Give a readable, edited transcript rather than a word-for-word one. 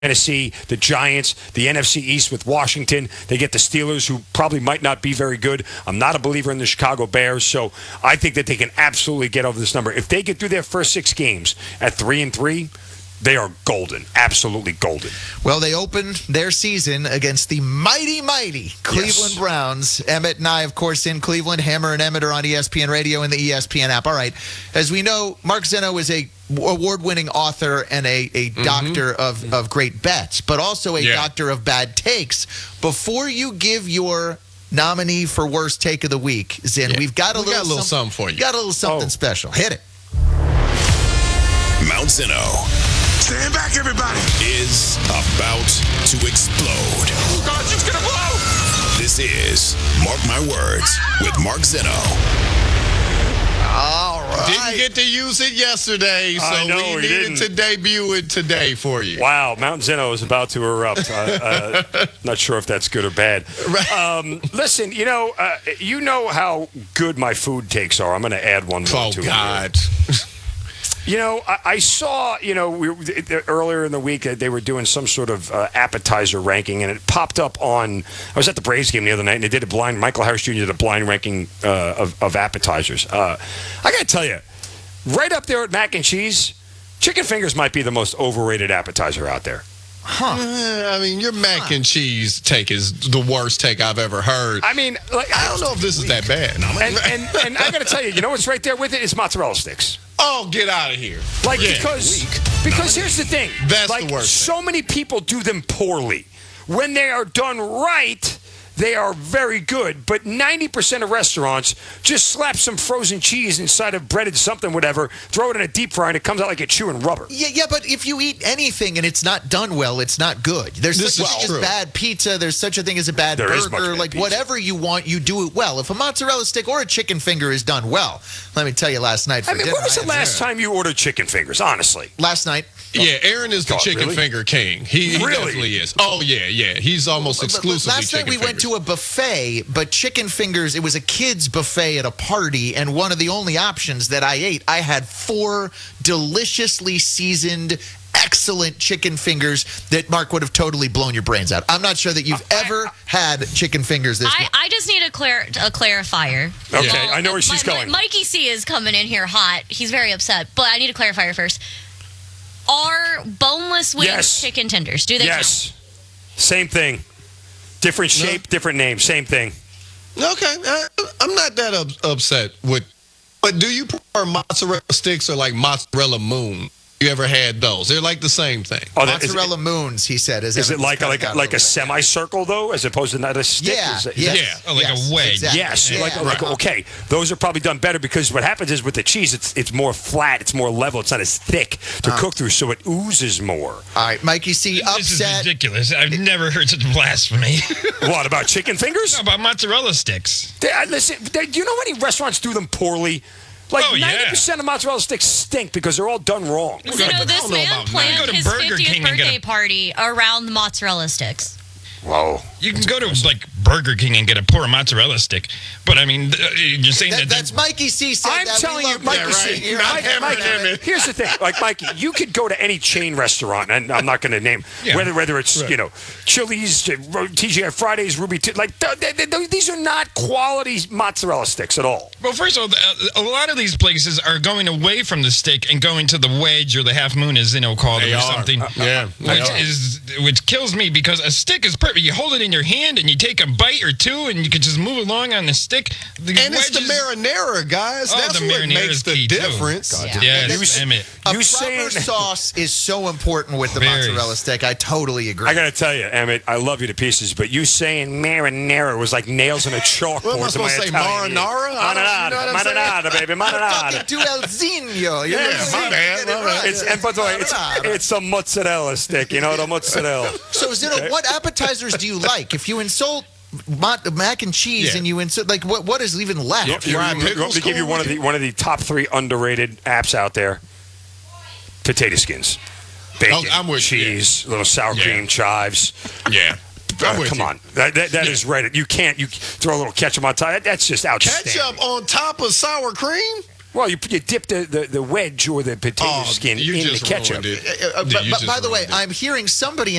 Tennessee, the Giants, the NFC East with Washington. They get the Steelers, who probably might not be very good. I'm not a believer in the Chicago Bears, so I think that they can absolutely get over this number. If they get through their first 6 games at 3-3, they are golden, absolutely golden. Well, they opened their season against the mighty Cleveland Browns. Emmett and I, of course, in Cleveland. Hammer and Emmett are on ESPN Radio and the ESPN app. All right. As we know, Mark Zeno is a award-winning author and a doctor of great bets, but also a doctor of bad takes. Before you give your nominee for worst take of the week, Zin, we've got a little something for you. Got a little something special. Hit it. Mount Zeno. Stand back, everybody. Is about to explode. Oh, God, it's going to blow. This is Mark My Words with Mark Zeno. All right. Didn't get to use it yesterday, so we needed to debut it today for you. Wow, Mount Zeno is about to erupt. Not sure if that's good or bad. Listen, you know how good my food takes are. I'm going to add one more to it. Oh, God. You know, I saw, earlier in the week they were doing some sort of appetizer ranking, and it popped up on, I was at the Braves game the other night, and they did Michael Harris Jr. did a blind ranking of appetizers. I got to tell you, right up there at mac and cheese, chicken fingers might be the most overrated appetizer out there. Huh. I mean, your mac and cheese take is the worst take I've ever heard. I mean, I don't know if this is that bad. And I got to tell you, what's right there with it is mozzarella sticks. Oh, get out of here. Because here's the thing. That's the worst. So many people do them poorly. When they are done right, they are very good. But 90% of restaurants just slap some frozen cheese inside of breaded something, whatever, throw it in a deep fryer, and it comes out like you're chewing rubber. Yeah, but if you eat anything and it's not done well, it's not good. There's such a thing as bad pizza. There's such a thing as a bad burger. Like, whatever you want, you do it well. If a mozzarella stick or a chicken finger is done well, let me tell you, last night for dinner. When was the last time you ordered chicken fingers, honestly? Last night. Yeah, Aaron is the chicken finger king. He definitely is. Oh, yeah. He's almost exclusively last night we went to a buffet, but chicken fingers, it was a kid's buffet at a party, and one of the only options that I ate, I had 4 deliciously seasoned, excellent chicken fingers that Mark would have totally blown your brains out. I'm not sure that you've ever had chicken fingers this way. I just need a clarifier. Okay, I know where she's going. Mikey C is coming in here hot. He's very upset, but I need a clarifier first. Are boneless wings chicken tenders? Do they count? Same thing. Different shape, different name. Same thing. Okay. I'm not that upset with. But do you prefer mozzarella sticks or like mozzarella moon? You ever had those? They're like the same thing. Oh, mozzarella moons, he said. Is it like a semicircle, though, as opposed to not a stick? A wedge. Exactly. Yes. Okay. Those are probably done better because what happens is with the cheese, it's more flat, it's more level, it's not as thick to cook through, so it oozes more. All right, Mikey C, upset. This is ridiculous. I've never heard such blasphemy. What, about chicken fingers? No, about mozzarella sticks. Listen, do you know how many restaurants do them poorly? Like 90% of mozzarella sticks stink because they're all done wrong. So this man planned his 50th birthday party around the mozzarella sticks. Whoa. You can go to like Burger King and get a poor mozzarella stick, but I mean, you're saying that's Mikey C said. I'm telling you, Mikey C. Here's the thing, like Mikey, you could go to any chain restaurant, and I'm not going to name whether it's Chili's, TGI Fridays, Ruby. These are not quality mozzarella sticks at all. Well, first of all, a lot of these places are going away from the stick and going to the wedge or the half moon, as Zeno called it, or something. Which kills me because a stick is perfect. You hold it in your hand and you take a bite or two and you can just move along on the stick. It's the marinara, guys. That's what makes the difference. Proper sauce is so important with the mozzarella stick. I totally agree. I got to tell you, Emmett, I love you to pieces, but you saying marinara was like nails on a chalkboard. What am I supposed to say, marinara? Marinara, baby, marinara. I'm talking to El Zino. My bad. And by the way, it's a mozzarella stick, the mozzarella. So, Zeno, what appetizers do you like? If you insult mac and cheese and you insult, like, what is even left? You want me to give you one of the top 3 underrated apps out there? Potato skins. Bacon, cheese, little sour cream, chives. Yeah. Come on. That is right. You throw a little ketchup on top. That's just outstanding. Ketchup on top of sour cream? Well, you dip the wedge or the potato skin in the ketchup. By the way, I'm hearing somebody